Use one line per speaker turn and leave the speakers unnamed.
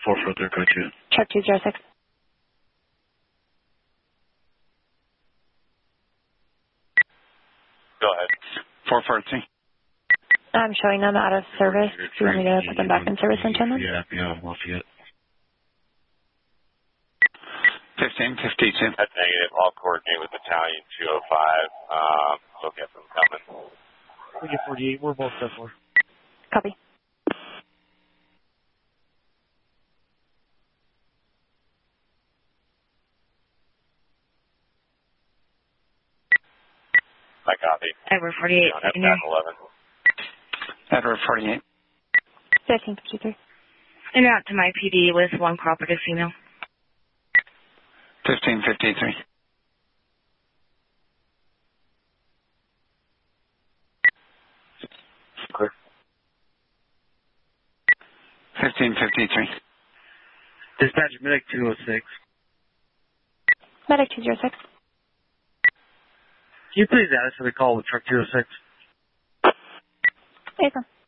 443, go to.
Truck 206.
Go ahead.
443.
I'm showing them out of service. Do you want me to put them back in service and turn them?
Yeah, Lafayette.
1552. That's negative. I'll coordinate with Battalion 205. Look at them coming.
We get 48. We're both set for.
Copy.
I copy.
Edward 48.
F 11.
Edward 48.
1553.
And out to my PD with one cooperative female.
1553.
Clear.
1553.
Dispatch medic 206.
Medic 206.
Can you please add us to the call with truck 206?
Affirm.